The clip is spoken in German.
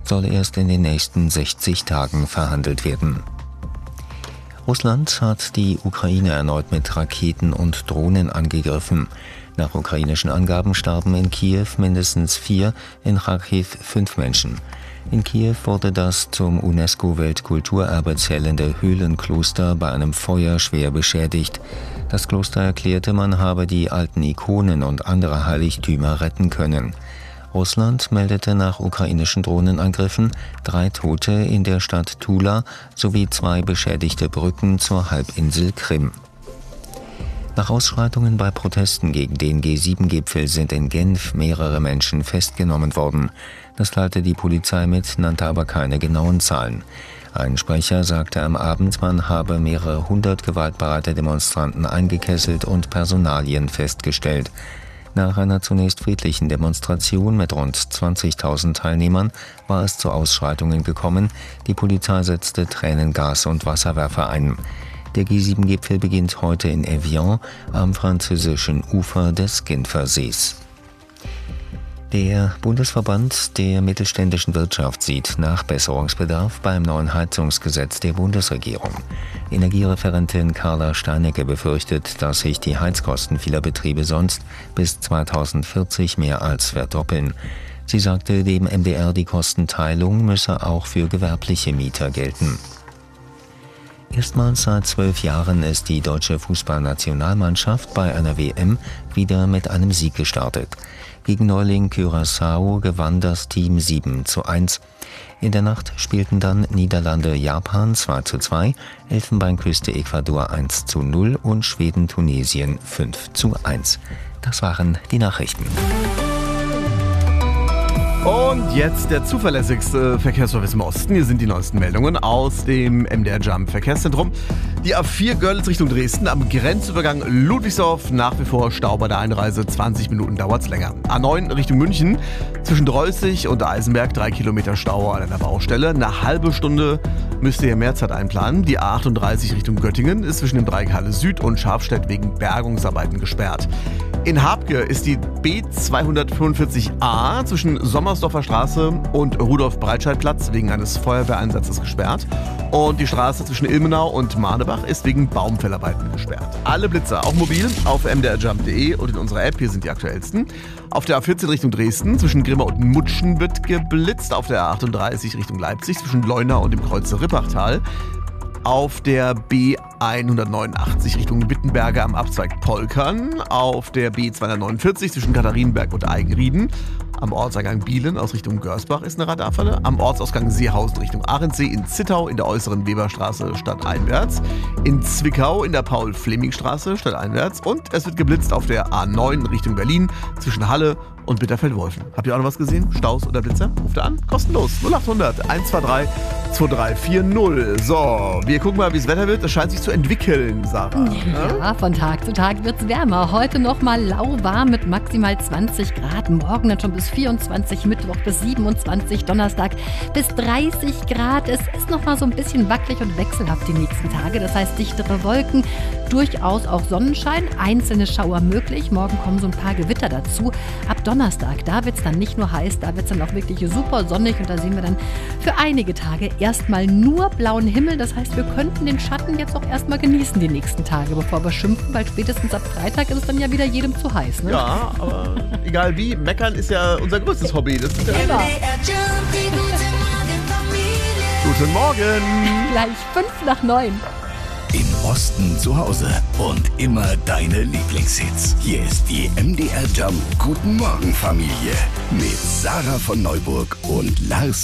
soll erst in den nächsten 60 Tagen verhandelt werden. Russland hat die Ukraine erneut mit Raketen und Drohnen angegriffen. Nach ukrainischen Angaben starben in Kiew mindestens 4, in Kharkiv 5 Menschen. In Kiew wurde das zum UNESCO-Weltkulturerbe zählende Höhlenkloster bei einem Feuer schwer beschädigt. Das Kloster erklärte, man habe die alten Ikonen und andere Heiligtümer retten können. Russland meldete nach ukrainischen Drohnenangriffen 3 Tote in der Stadt Tula sowie 2 beschädigte Brücken zur Halbinsel Krim. Nach Ausschreitungen bei Protesten gegen den G7-Gipfel sind in Genf mehrere Menschen festgenommen worden. Das teilte die Polizei mit, nannte aber keine genauen Zahlen. Ein Sprecher sagte am Abend, man habe mehrere hundert gewaltbereite Demonstranten eingekesselt und Personalien festgestellt. Nach einer zunächst friedlichen Demonstration mit rund 20.000 Teilnehmern war es zu Ausschreitungen gekommen. Die Polizei setzte Tränengas und Wasserwerfer ein. Der G7-Gipfel beginnt heute in Evian am französischen Ufer des Genfersees. Der Bundesverband der mittelständischen Wirtschaft sieht Nachbesserungsbedarf beim neuen Heizungsgesetz der Bundesregierung. Energiereferentin Carla Steinecke befürchtet, dass sich die Heizkosten vieler Betriebe sonst bis 2040 mehr als verdoppeln. Sie sagte dem MDR, die Kostenteilung müsse auch für gewerbliche Mieter gelten. Erstmals seit 12 Jahren ist die deutsche Fußballnationalmannschaft bei einer WM wieder mit einem Sieg gestartet. Gegen Neuling Curaçao gewann das Team 7:1. In der Nacht spielten dann Niederlande-Japan 2:2, Elfenbeinküste Ecuador 1:0 und Schweden-Tunesien 5:1. Das waren die Nachrichten. Und jetzt der zuverlässigste Verkehrsservice im Osten. Hier sind die neuesten Meldungen aus dem MDR Jump Verkehrszentrum. Die A4 Görlitz Richtung Dresden am Grenzübergang Ludwigsdorf. Nach wie vor Stau bei der Einreise, 20 Minuten dauert's länger. A9 Richtung München zwischen Dreußig und Eisenberg 3 Kilometer Stau an einer Baustelle. Eine halbe Stunde müsst ihr mehr Zeit einplanen. Die A38 Richtung Göttingen ist zwischen dem Dreieck Halle Süd und Scharfstedt wegen Bergungsarbeiten gesperrt. In Habke ist die B245a zwischen Sommersdorfer Straße und Rudolf-Breitscheid-Platz wegen eines Feuerwehreinsatzes gesperrt. Und die Straße zwischen Ilmenau und Marnebach ist wegen Baumfellarbeiten gesperrt. Alle Blitzer, auch mobil, auf mdrjump.de und in unserer App, hier sind die aktuellsten. Auf der A14 Richtung Dresden zwischen Grimma und Mutschen wird geblitzt. Auf der A38 Richtung Leipzig zwischen Leuna und dem Kreuzer Rippachtal. Auf der B189 Richtung Wittenberge am Abzweig Polkern. Auf der B249 zwischen Katharinenberg und Eigenrieden. Am Ortseingang Bielen aus Richtung Görsbach ist eine Radarfalle. Am Ortsausgang Seehausen Richtung Arendsee. In Zittau in der äußeren Weberstraße stadteinwärts. In Zwickau in der Paul-Fleming-Straße stadteinwärts. Und es wird geblitzt auf der A9 Richtung Berlin zwischen Halle und Bitterfeld-Wolfen. Habt ihr auch noch was gesehen? Staus oder Blitzer? Ruft an. Kostenlos. 0800 123 2340. So, wir gucken mal, wie das Wetter wird. Das scheint sich zu entwickeln, Sarah. Ja, von Tag zu Tag wird es wärmer. Heute noch mal lauwarm mit maximal 20 Grad. Morgen dann schon bis 24, Mittwoch bis 27, Donnerstag bis 30 Grad. Es ist noch mal so ein bisschen wackelig und wechselhaft die nächsten Tage. Das heißt, dichtere Wolken, durchaus auch Sonnenschein, einzelne Schauer möglich. Morgen kommen so ein paar Gewitter dazu. Ab Donnerstag, da wird es dann nicht nur heiß, da wird es dann auch wirklich super sonnig. Und da sehen wir dann für einige Tage erstmal nur blauen Himmel. Das heißt, wir könnten den Schatten jetzt auch erstmal genießen die nächsten Tage, bevor wir schimpfen, weil spätestens ab Freitag ist es dann ja wieder jedem zu heiß. Ne? Ja, aber egal wie, meckern ist ja unser größtes Hobby. Das ist ja Guten Morgen. Gleich 8:55. Im Osten zu Hause und immer deine Lieblingshits. Hier ist die MDR Jump Guten Morgen Familie mit Sarah von Neuburg und Lars